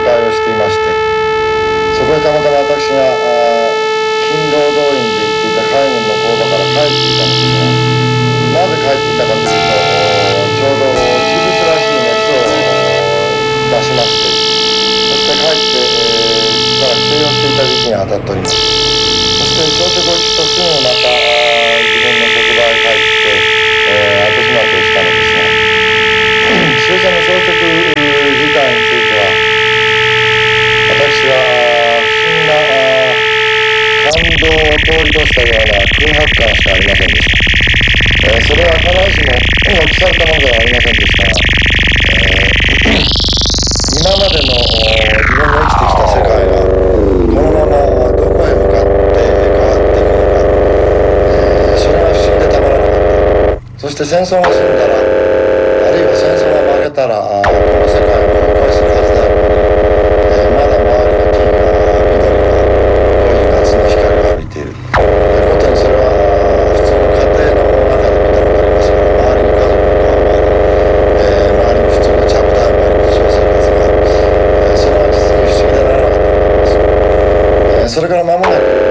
会をしていまして、そこへたまたま私が勤労動員で行っていた海軍の工場から帰っていたのですが、なぜ帰っていたかというと、ちょうどチブスらしい熱を出しまして、そして帰って、しばらく静養していた時期に当たっております。そして朝食を聞くとすぐまた自分の職場へ帰って、後始末をしたのですが、終戦の消息自体については、私は不審な感動を通り越したような空白感しかありませんでした。それは必ずしも起されたものではありませんでしたが、今までの自分の生きてきた世界がこのままどこへ向かって変わっていくのか、それが不思議でたまらなかった。そして戦争が済んだら、あるいは戦争が負けたら、この世界も崩壊するはずであるのに、まだ周りの木が緑が濃い夏の光を浴びている。ことにそれは普通の家庭の中で見ても分かりますから、周りに家族の顔もある、周りに普通のチャプターもあり、日常生活がある。それは実に不思議でならなかったと思います。それから間もなく